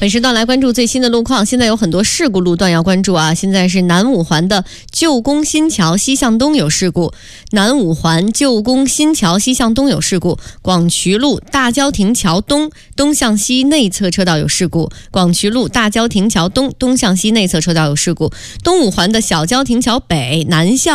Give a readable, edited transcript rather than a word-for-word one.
本时段来关注最新的路况，现在有很多事故路段要关注啊。现在是南五环的旧宫新桥西向东有事故，南五环旧宫新桥西向东有事故，广渠路大郊亭桥东东向西内侧车道有事故，广渠路大郊亭桥东东向西内侧车道有事故，东五环的小郊亭桥北南向